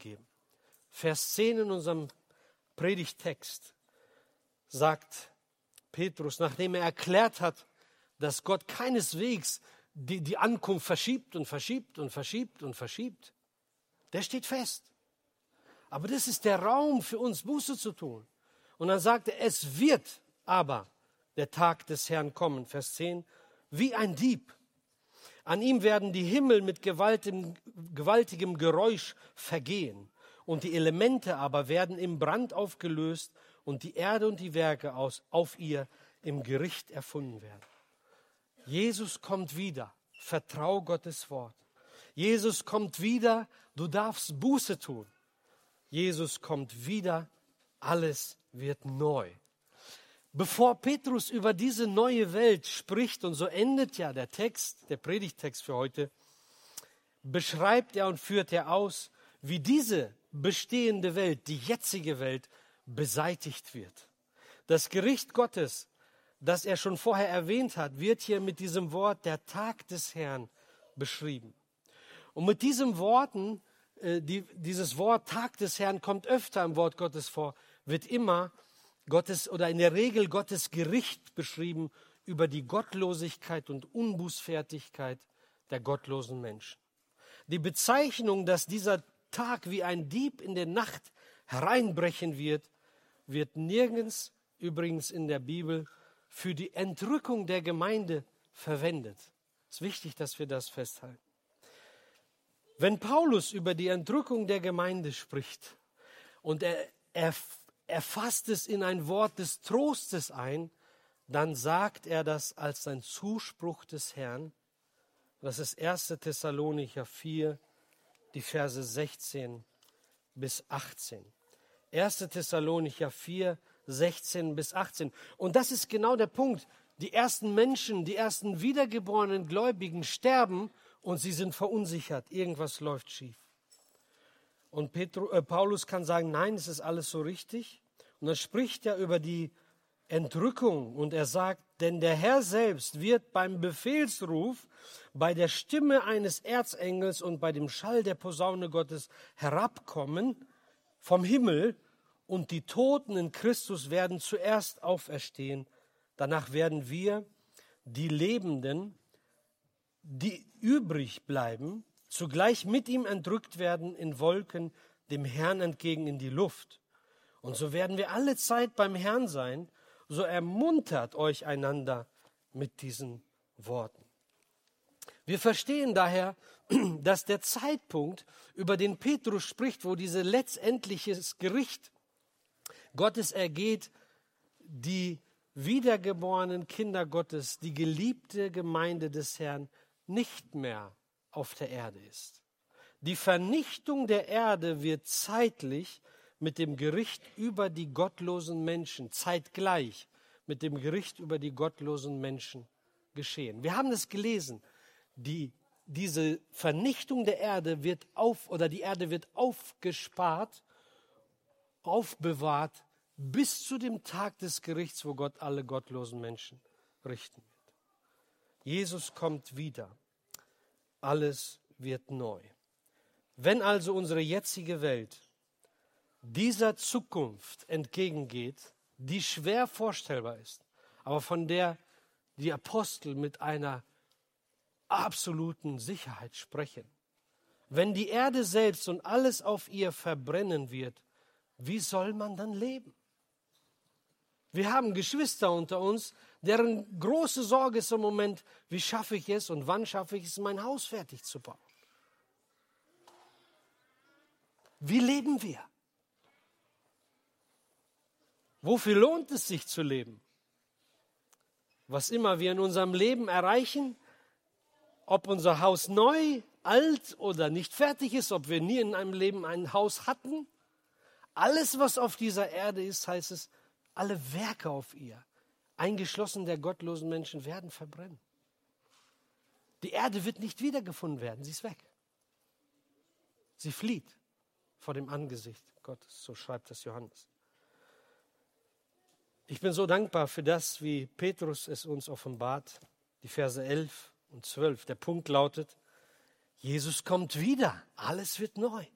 geben. Vers 10 in unserem Predigttext sagt Petrus, nachdem er erklärt hat, dass Gott keineswegs die Ankunft verschiebt und verschiebt und verschiebt und verschiebt. Der steht fest. Aber das ist der Raum für uns, Buße zu tun. Und dann sagt er, es wird aber der Tag des Herrn kommen, Vers 10, wie ein Dieb. An ihm werden die Himmel mit gewaltigem Geräusch vergehen und die Elemente aber werden im Brand aufgelöst und die Erde und die Werke auf ihr im Gericht erfunden werden. Jesus kommt wieder. Vertrau Gottes Wort. Jesus kommt wieder. Du darfst Buße tun. Jesus kommt wieder. Alles wird neu. Bevor Petrus über diese neue Welt spricht, und so endet ja der Text, der Predigttext für heute, beschreibt er und führt er aus, wie diese bestehende Welt, die jetzige Welt, beseitigt wird. Das Gericht Gottes, das er schon vorher erwähnt hat, wird hier mit diesem Wort der Tag des Herrn beschrieben. Und mit diesen Worten, dieses Wort Tag des Herrn kommt öfter im Wort Gottes vor, wird immer Gottes oder in der Regel Gottes Gericht beschrieben über die Gottlosigkeit und Unbußfertigkeit der gottlosen Menschen. Die Bezeichnung, dass dieser Tag wie ein Dieb in der Nacht hereinbrechen wird, wird nirgends übrigens in der Bibel für die Entrückung der Gemeinde verwendet. Es ist wichtig, dass wir das festhalten. Wenn Paulus über die Entrückung der Gemeinde spricht und er fasst es in ein Wort des Trostes ein, dann sagt er das als ein Zuspruch des Herrn. Das ist 1. Thessalonicher 4, die Verse 16 bis 18. 1. Thessalonicher 4, 16 bis 18. Und das ist genau der Punkt. Die ersten Menschen, die ersten wiedergeborenen Gläubigen sterben und sie sind verunsichert. Irgendwas läuft schief. Und Paulus kann sagen, nein, es ist alles so richtig. Und dann spricht er über die Entrückung und er sagt, denn der Herr selbst wird beim Befehlsruf, bei der Stimme eines Erzengels und bei dem Schall der Posaune Gottes herabkommen vom Himmel und die Toten in Christus werden zuerst auferstehen. Danach werden wir, die Lebenden, die übrig bleiben, zugleich mit ihm entrückt werden in Wolken dem Herrn entgegen in die Luft. Und so werden wir alle Zeit beim Herrn sein, so ermuntert euch einander mit diesen Worten. Wir verstehen daher, dass der Zeitpunkt, über den Petrus spricht, wo dieses letztendliche Gericht Gottes ergeht, die wiedergeborenen Kinder Gottes, die geliebte Gemeinde des Herrn, nicht mehr auf der Erde ist. Die Vernichtung der Erde wird zeitlich mit dem Gericht über die gottlosen Menschen, zeitgleich mit dem Gericht über die gottlosen Menschen geschehen. Wir haben es gelesen, diese Vernichtung der Erde wird die Erde wird aufgespart, aufbewahrt, bis zu dem Tag des Gerichts, wo Gott alle gottlosen Menschen richten wird. Jesus kommt wieder. Alles wird neu. Wenn also unsere jetzige Welt dieser Zukunft entgegengeht, die schwer vorstellbar ist, aber von der die Apostel mit einer absoluten Sicherheit sprechen. Wenn die Erde selbst und alles auf ihr verbrennen wird, wie soll man dann leben? Wir haben Geschwister unter uns, deren große Sorge ist im Moment, wie schaffe ich es und wann schaffe ich es, mein Haus fertig zu bauen? Wie leben wir? Wofür lohnt es sich zu leben? Was immer wir in unserem Leben erreichen, ob unser Haus neu, alt oder nicht fertig ist, ob wir nie in einem Leben ein Haus hatten, alles, was auf dieser Erde ist, heißt es, alle Werke auf ihr, eingeschlossen der gottlosen Menschen, werden verbrennen. Die Erde wird nicht wiedergefunden werden, sie ist weg. Sie flieht vor dem Angesicht Gottes, so schreibt das Johannes. Ich bin so dankbar für das, wie Petrus es uns offenbart, die Verse 11 und 12. Der Punkt lautet, Jesus kommt wieder, alles wird neu.